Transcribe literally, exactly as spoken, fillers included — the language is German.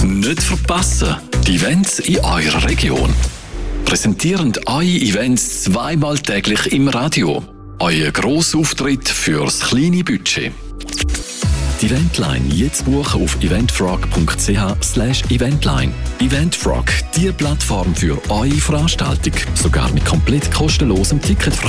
Nicht verpassen, die Events in eurer Region. Präsentierend eure Events zweimal täglich im Radio. Euer Grossauftritt fürs kleine Budget. Die Eventline jetzt buchen auf eventfrog punkt c h slash eventline. Eventfrog, die Plattform für eure Veranstaltung. Sogar mit komplett kostenlosem Ticketverkauf.